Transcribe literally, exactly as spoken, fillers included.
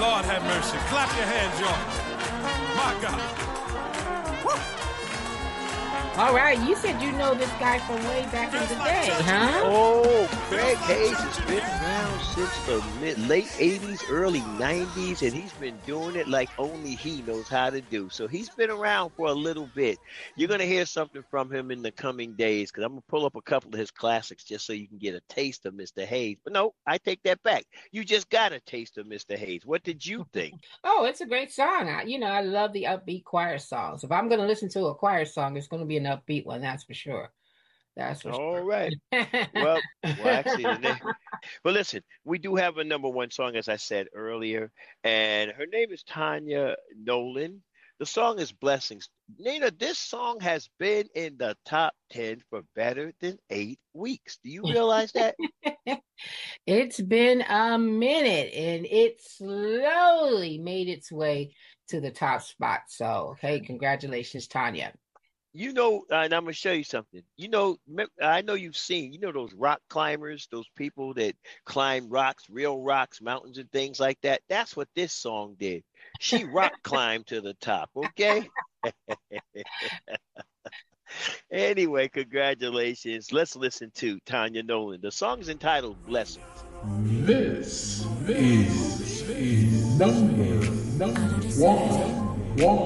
Lord have mercy. Clap your hands, y'all. My God. Woo. All right, you said you know this guy from way back in the day, huh? Oh, Craig Hayes has been around since the mid late eighties, early nineties, and he's been doing it like only he knows how to do. So he's been around for a little bit. You're going to hear something from him in the coming days because I'm going to pull up a couple of his classics just so you can get a taste of Mister Hayes. But no, I take that back. You just got a taste of Mister Hayes. What did you think? Oh, it's a great song. I, you know, I love the upbeat choir songs. If I'm going to listen to a choir song, it's going to be an upbeat one, that's for sure. That's for All sure. right. Well, well, actually, the name. Well, listen, we do have a number one song, as I said earlier, and her name is Tanya Nolan. The song is Blessings. Nina, this song has been in the top ten for better than eight weeks. Do you realize that? It's been a minute and it slowly made its way to the top spot. So, hey, congratulations, Tanya. You know, and I'm gonna show you something. You know, me- I know you've seen, you know, those rock climbers, those people that climb rocks, real rocks, mountains, and things like that. That's what this song did. She rock climbed to the top. Okay. Anyway, congratulations. Let's listen to Tanya Nolan. The song is entitled Blessings. This is, is number, number one. one.